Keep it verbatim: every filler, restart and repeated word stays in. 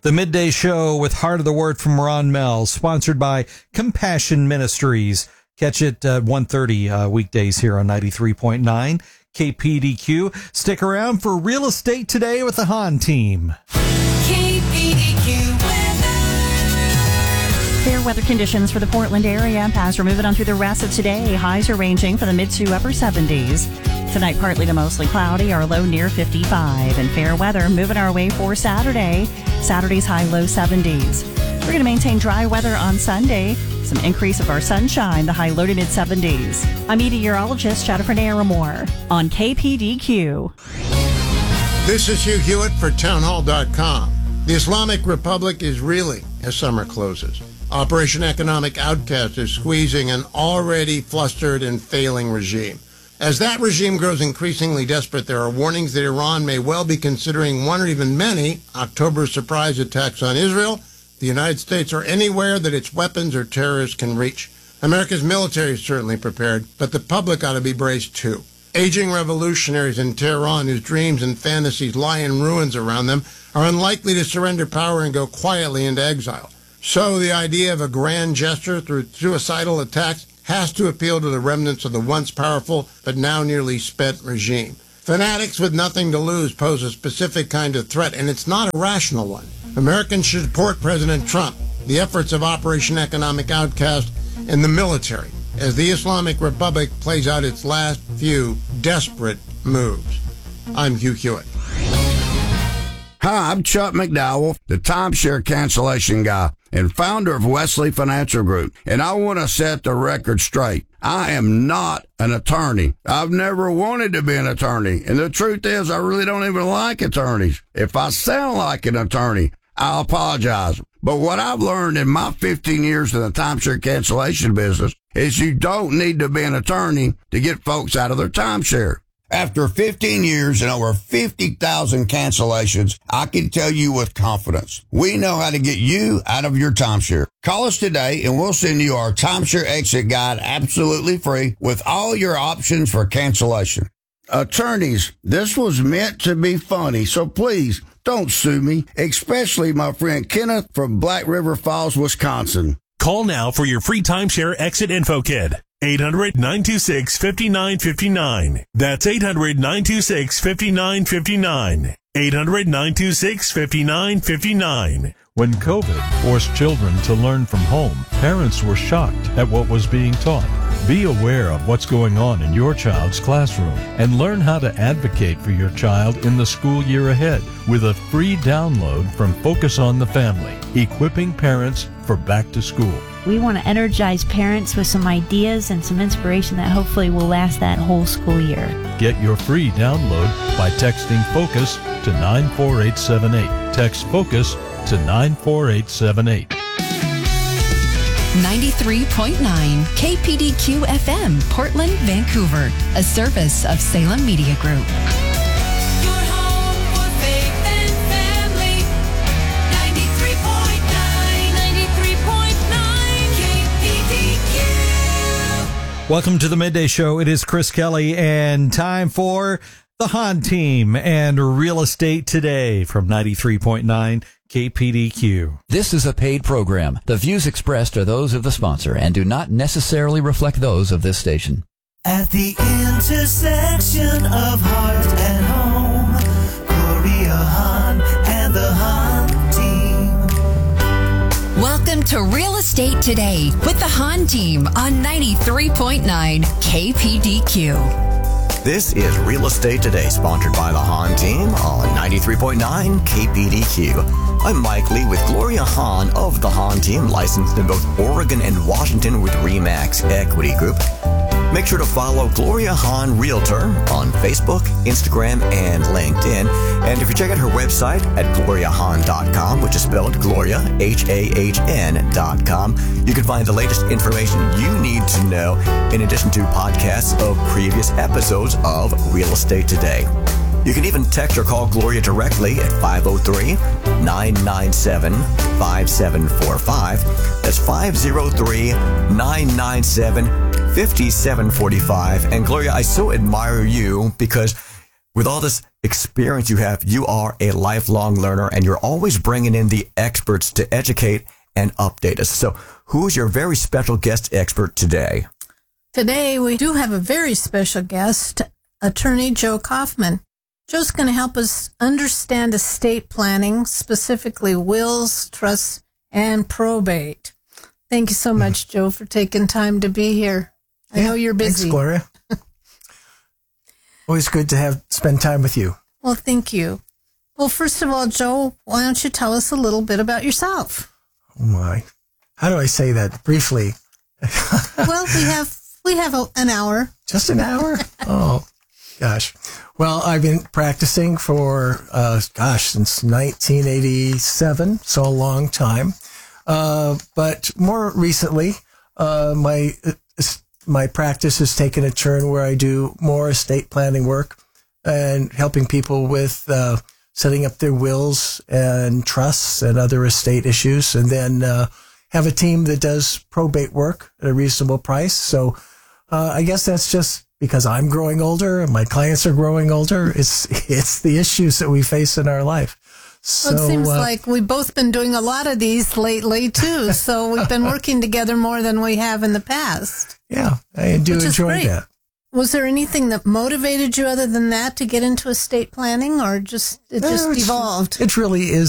The Midday Show with Heart of the Word from Ron Mel, sponsored by Compassion Ministries. Catch it at one thirty uh, weekdays here on ninety-three point nine K P D Q. Stick around for Real Estate Today with the Hahn team. K P D Q weather. Fair weather conditions for the Portland area. As we're moving on through the rest of today, highs are ranging from the mid to upper seventies. Tonight, partly to mostly cloudy, our low near fifty-five. And fair weather moving our way for Saturday. Saturday's high low seventies. We're going to maintain dry weather on Sunday. Some increase of our sunshine, the high low to mid seventies. I'm meteorologist Jennifer Naramore on K P D Q. This is Hugh Hewitt for townhall dot com. The Islamic Republic is reeling as summer closes. Operation Economic Outcast is squeezing an already flustered and failing regime. As that regime grows increasingly desperate, there are warnings that Iran may well be considering one or even many October surprise attacks on Israel, the United States, or anywhere that its weapons or terrorists can reach. America's military is certainly prepared, but the public ought to be braced too. Aging revolutionaries in Tehran whose dreams and fantasies lie in ruins around them are unlikely to surrender power and go quietly into exile. So the idea of a grand gesture through suicidal attacks has to appeal to the remnants of the once powerful but now nearly spent regime. Fanatics with nothing to lose pose a specific kind of threat, and it's not a rational one. Americans should support President Trump, the efforts of Operation Economic Outcast, and the military as the Islamic Republic plays out its last few desperate moves. I'm Hugh Hewitt. Hi, I'm Chuck McDowell, the timeshare cancellation guy and founder of Wesley Financial Group, and I want to set the record straight. I am not an attorney. I've never wanted to be an attorney, and the truth is I really don't even like attorneys. If I sound like an attorney, I apologize. But what I've learned in my fifteen years in the timeshare cancellation business is you don't need to be an attorney to get folks out of their timeshare. After fifteen years and over fifty thousand cancellations, I can tell you with confidence, we know how to get you out of your timeshare. Call us today and we'll send you our timeshare exit guide absolutely free with all your options for cancellation. Attorneys, this was meant to be funny, so please don't sue me, especially my friend Kenneth from Black River Falls, Wisconsin. Call now for your free timeshare exit info kit. eight hundred, nine two six, five nine five nine. That's eight hundred, nine two six, five nine five nine. eight hundred, nine two six, five nine five nine. When COVID forced children to learn from home, parents were shocked at what was being taught. Be aware of what's going on in your child's classroom and learn how to advocate for your child in the school year ahead with a free download from Focus on the Family, equipping parents for back to school. We want to energize parents with some ideas and some inspiration that hopefully will last that whole school year. Get your free download by texting FOCUS to nine four eight seven eight. Text FOCUS to nine four eight seven eight. ninety-three point nine K P D Q F M, Portland, Vancouver, a service of Salem Media Group. Your home for faith and family. ninety-three point nine, ninety-three point nine K P D Q. Welcome to the Midday Show. It is Chris Kelly and time for the Hahn team and Real Estate Today from ninety-three point nine K P D Q. This is a paid program. The views expressed are those of the sponsor and do not necessarily reflect those of this station. At the intersection of heart and home, Gloria Hahn and the Hahn team. Welcome to Real Estate Today with the Hahn team on ninety-three point nine K P D Q. This is Real Estate Today, sponsored by the Hahn team on ninety-three point nine K P D Q. I'm Mike Lee with Gloria Hahn of the Hahn team, licensed in both Oregon and Washington with RE/MAX Equity Group. Make sure to follow Gloria Hahn Realtor on Facebook, Instagram, and LinkedIn. And if you check out her website at gloria hahn dot com, which is spelled Gloria, H A H N dot com, you can find the latest information you need to know, in addition to podcasts of previous episodes of Real Estate Today. You can even text or call Gloria directly at five oh three, nine nine seven, five seven four five. That's five oh three, nine nine seven, five seven four five. And Gloria, I so admire you because With all this experience you have, you are a lifelong learner, and you're always bringing in the experts to educate and update us. So who's your very special guest expert today? Today, we do have a very special guest, Attorney Joe Kaufman. Joe's going to help us understand estate planning, specifically wills, trusts, and probate. Thank you so much, Joe, for taking time to be here. I yeah, know you're busy. Thanks, Gloria. Always good to have spend time with you. Well, thank you. Well, first of all, Joe, why don't you tell us a little bit about yourself? Oh, my. How do I say that briefly? Well, we have we have a, an hour. Just an hour? Oh, gosh. Well, I've been practicing for, uh, gosh, since nineteen eighty-seven, so a long time. Uh, but more recently, uh, my my practice has taken a turn where I do more estate planning work and helping people with uh, setting up their wills and trusts and other estate issues, and then uh, have a team that does probate work at a reasonable price. So uh, I guess that's just because I'm growing older and my clients are growing older. It's it's the issues that we face in our life. So, well, it seems uh, like we've both been doing a lot of these lately, too. So we've been working together more than we have in the past. Yeah, I do enjoy that. Was there anything that motivated you other than that to get into estate planning, or just it just uh, evolved? It really is